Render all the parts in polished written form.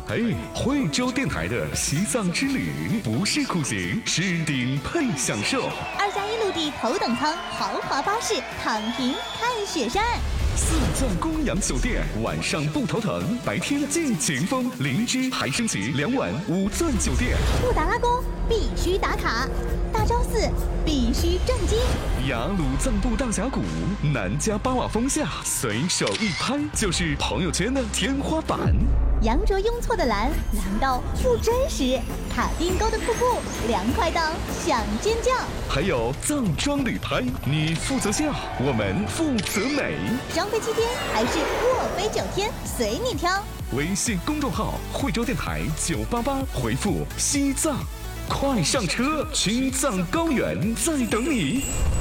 惠州电台的西藏之旅不是苦行，是顶配享受。 2+1陆地头等舱豪华巴士，躺平看雪山。 四钻公羊酒店，晚上不头疼，白天尽情疯。灵芝还升级2晚5钻酒店。 布达拉宫必须打卡，大昭寺必须正经。 雅鲁藏布大峡谷，南迦巴瓦峰下，随手一拍就是朋友圈的天花板。 羊卓雍措的蓝到不真实，卡丁沟的瀑布凉快到想尖叫。 还有藏装旅拍，你负责笑，我们负责美。 双飞7天还是卧飞9天，随你挑。 微信公众号惠州电台988，回复西藏，快上车，青藏高原在等你。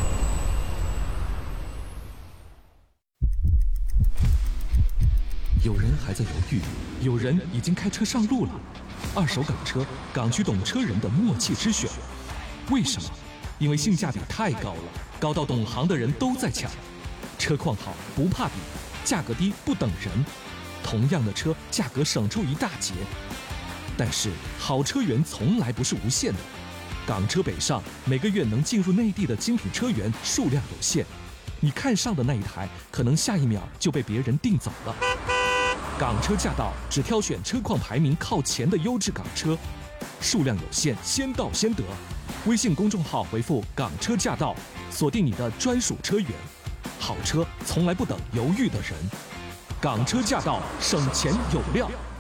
有人还在犹豫，有人已经开车上路了。二手港车，港区懂车人的默契之选。为什么？因为性价比太高了，高到懂行的人都在抢。车况好不怕比，价格低不等人。同样的车，价格省出一大截。但是好车源从来不是无限的。港车北上，每个月能进入内地的精品车源数量有限。你看上的那一台，可能下一秒就被别人订走了。港车驾到，只挑选车况排名靠前的优质港车，数量有限，先到先得。微信公众号回复“港车驾到”，锁定你的专属车源。好车从来不等犹豫的人，港车驾到，省钱有料。